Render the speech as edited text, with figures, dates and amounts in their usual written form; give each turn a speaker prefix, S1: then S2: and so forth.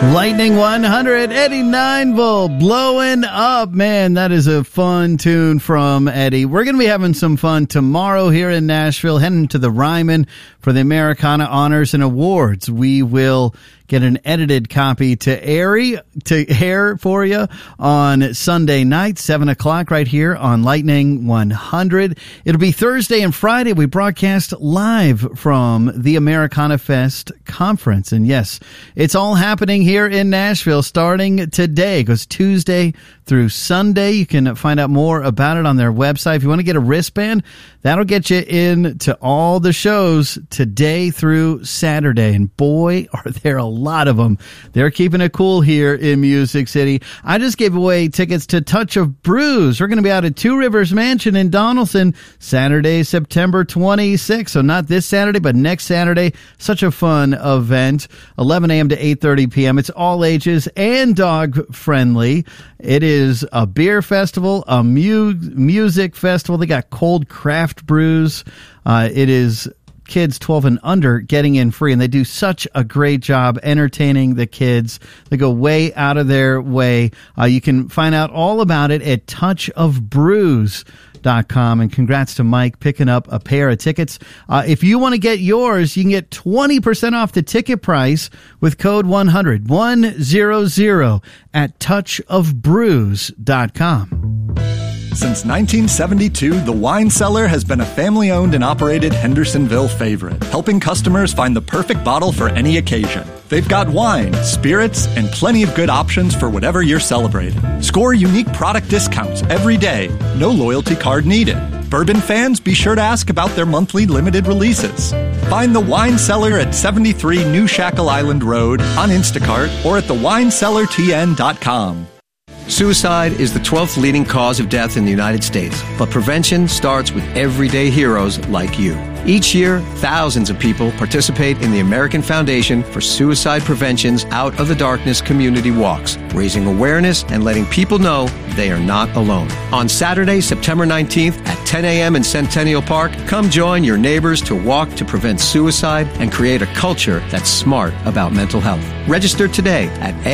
S1: Lightning 100, Eddie Nineville, blowing up. Man, that is a fun tune from Eddie. We're going to be having some fun tomorrow here in Nashville, heading to the Ryman for the Americana Honors and Awards. We will get an edited copy to air for you on Sunday night, 7 o'clock, right here on Lightning 100. It'll be Thursday and Friday. We broadcast live from the Americana Fest conference. And yes, it's all happening here in Nashville starting today. It goes Tuesday through Sunday. You can find out more about it on their website. If you want to get a wristband, that'll get you in to all the shows today through Saturday. And boy, are there a lot of them. They're keeping it cool here in Music City. I just gave away tickets to Touch of Brews. We're going to be out at Two Rivers Mansion in Donaldson Saturday, September 26th. So not this Saturday, but next Saturday. Such a fun event. 11 a.m. to 8:30 p.m. It's all ages and dog friendly. It is a beer festival, a music festival. They got cold craft brews. It is kids 12 and under getting in free, and they do such a great job entertaining the kids. They go way out of their way. You can find out all about it at touchofbrews.com. And congrats to Mike picking up a pair of tickets. If you want to get yours, you can get 20% off the ticket price with code 100 at touchofbrews.com.
S2: Since 1972, The Wine Cellar has been a family-owned and operated Hendersonville favorite, helping customers find the perfect bottle for any occasion. They've got wine, spirits, and plenty of good options for whatever you're celebrating. Score unique product discounts every day. No loyalty card needed. Bourbon fans, be sure to ask about their monthly limited releases. Find The Wine Cellar at 73 New Shackle Island Road on Instacart or at thewinecellartn.com.
S3: Suicide is the 12th leading cause of death in the United States, but prevention starts with everyday heroes like you. Each year, thousands of people participate in the American Foundation for Suicide Prevention's Out of the Darkness community walks, raising awareness and letting people know they are not alone. On Saturday, September 19th at 10 a.m. in Centennial Park, come join your neighbors to walk to prevent suicide and create a culture that's smart about mental health. Register today at